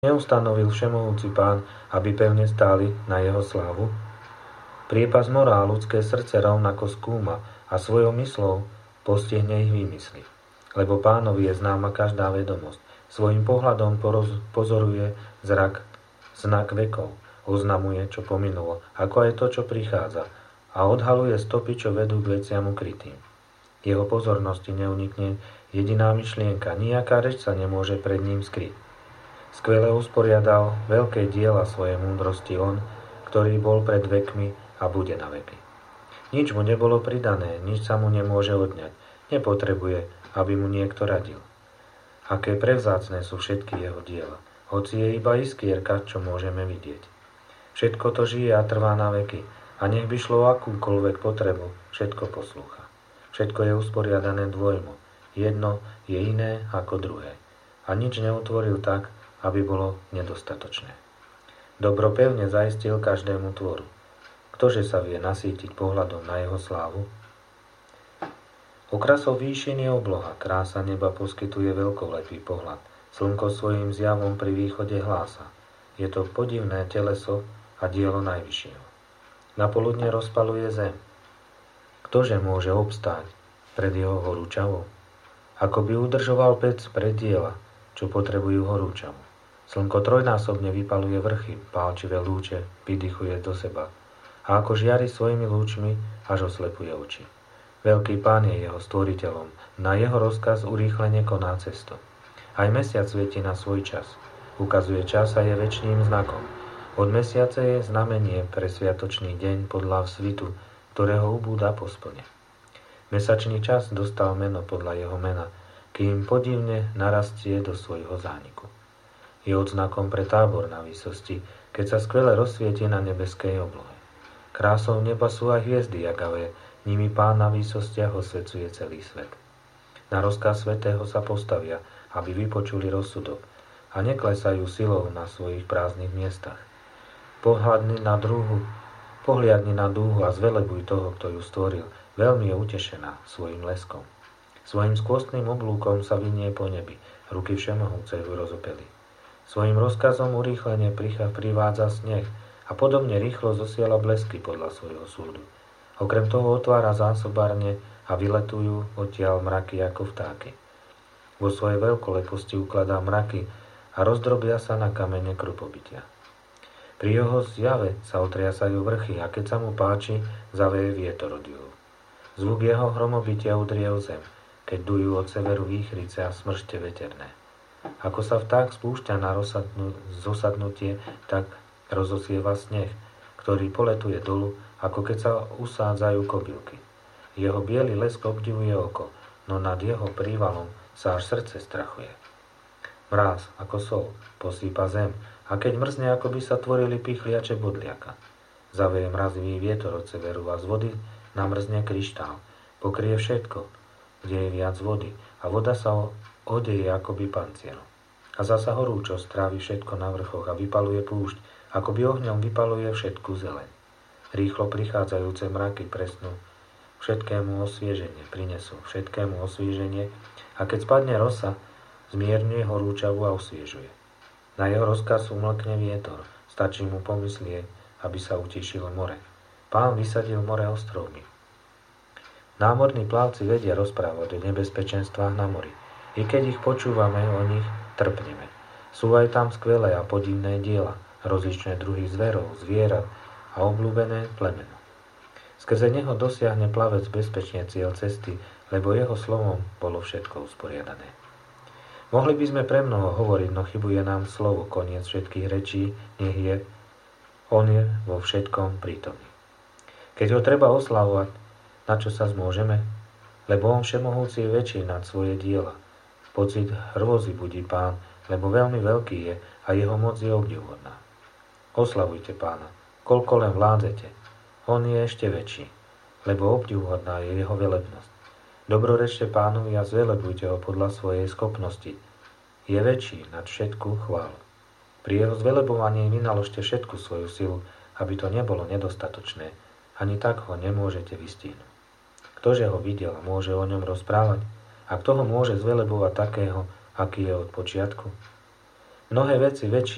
Neustanovil všemohúci Pán, aby pevne stáli na jeho slávu? Priepas mora ľudské srdce rovnako skúma a svojou myslou postihne ich výmysly. Lebo Pánovi je známa každá vedomosť. Svojím pohľadom pozoruje znak vekov. Oznamuje, čo pominulo, ako aj to, čo prichádza. A odhaluje stopy, čo vedú k veciam ukrytým. Jeho pozornosti neunikne jediná myšlienka, nejaká reč sa nemôže pred ním skryť. Skvele usporiadal veľké diela svojej múdrosti on, ktorý bol pred vekmi a bude na veky. Nič mu nebolo pridané, nič sa mu nemôže odňať. Nepotrebuje, aby mu niekto radil. Aké prevzácne sú všetky jeho diela, hoci je iba iskierka, čo môžeme vidieť. Všetko to žije a trvá na veky, a nech by šlo o akúkoľvek potrebu, všetko poslúcha. Všetko je usporiadané dvojmo, jedno je iné ako druhé. A nič neutvoril tak, aby bolo nedostatočné. Dobro pevne zaistil každému tvoru. Ktože sa vie nasýtiť pohľadom na jeho slávu? Okrasou výšin je obloha, krása neba poskytuje veľkolepý pohľad. Slnko svojím zjavom pri východe hlása. Je to podivné teleso a dielo najvyššieho. Napoludne rozpaluje zem. Ktože môže obstáť pred jeho horúčavou? Ako by udržoval pec pred diela, čo potrebujú horúčavu. Slnko trojnásobne vypaluje vrchy, pálčivé lúče vydychuje do seba a ako žiari svojimi lúčmi, až oslepuje oči. Veľký Pán je jeho stvoriteľom, na jeho rozkaz urýchlene koná cesto. Aj mesiac svieti na svoj čas. Ukazuje čas a je večným znakom. Od mesiaca je znamenie pre sviatočný deň podľa svitu, ktorého ubúda po splne. Mesačný čas dostal meno podľa jeho mena, kým podivne narastie do svojho zániku. Je odznakom pre tábor na výsosti, keď sa skvele rozsvieti na nebeskej oblohe. Krásou neba sú aj hviezdy jagavé, nimi Pán na výsostiach osvecuje celý svet. Na rozkaz svätého sa postavia, aby vypočuli rozsudok a neklesajú silou na svojich prázdnych miestach. Pohľadni na dúhu a zvelebuj toho, kto ju stvoril, veľmi je utešená svojim leskom. Svojim skvostným oblúkom sa vinie po nebi, ruky všemohúcej ju rozopeli. Svojim rozkazom urýchlene privádza sneh a podobne rýchlo zosiela blesky podľa svojho súdu. Okrem toho otvára zásobárne a vyletujú odtiaľ mraky ako vtáky. Vo svojej veľkoleposti ukladá mraky a rozdrobia sa na kamene krupobytia. Pri jeho zjave sa otriasajú vrchy a keď sa mu páči, zaveje vietor od juhu. Zvuk jeho hromobytia udrie o zem, keď dujú od severu výchrice a smršte veterné. Ako sa vták spúšťa na zosadnutie, tak rozosieva sneh, ktorý poletuje dolu, ako keď sa usádzajú kobylky. Jeho biely lesk obdivuje oko, no nad jeho prívalom sa až srdce strachuje. Mráz, ako sol, posýpa zem, a keď mrzne, ako by sa tvorili pichliače bodliaka. Zaveje mrazivý vietor od severu a z vody namrzne kryštál. Pokrie všetko, kde je viac vody, a voda sa odeje akoby pancierom. A zasa horúčosť trávi všetko na vrchoch a vypaluje púšť, akoby ohňom vypaluje všetku zeleň. Rýchlo prichádzajúce mraky presnú všetkému osvieženie a keď spadne rosa, zmierňuje horúčavu a osviežuje. Na jeho rozkaz umlkne vietor, stačí mu pomyslieť, aby sa utišilo more. Pán vysadil more ostrovmi. Námorní plavci vedia rozprávať o nebezpečenstvách na mori. I keď ich počúvame, o nich trpneme. Sú aj tam skvelé a podivné diela, rozličné druhy zverov, zvierat a obľúbené plemeno. Skrze neho dosiahne plavec bezpečne cieľ cesty, lebo jeho slovom bolo všetko usporiadané. Mohli by sme premnoho hovoriť, no chybuje nám slovo, koniec všetkých rečí, nech je, on je vo všetkom prítomný. Keď ho treba oslavovať, na čo sa zmôžeme? Lebo on všemohúci je väčší nad svoje diela. Pocit hrôzy budí Pán, lebo veľmi veľký je a jeho moc je obdivuhodná. Oslavujte Pána, koľko len vládzete. On je ešte väčší, lebo obdivuhodná je jeho velebnosť. Dobrorečte Pánovi a zvelebujte ho podľa svojej schopnosti. Je väčší nad všetku chválu. Pri jeho zvelebovaní vynaložte všetku svoju silu, aby to nebolo nedostatočné. Ani tak ho nemôžete vystihnúť. Ktože ho videl a môže o ňom rozprávať? A kto ho môže zvelebovať takého, aký je od počiatku? Mnohé veci väčšie